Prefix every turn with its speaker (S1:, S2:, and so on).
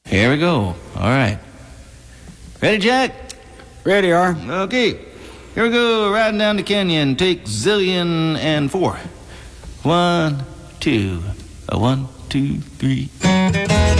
S1: Here we go. All right. Ready, Jack?
S2: Ready, R.
S1: Okay. Here we go. Riding down the canyon. Take zillion and 4. 1, 2. 1, 2, 3.